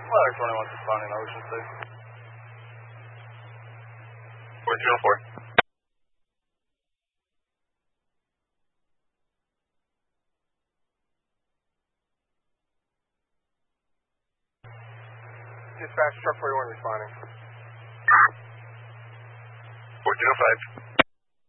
Ladder 21 responding, Ocean 6. 4204. Dispatch, truck 41 responding. 1405.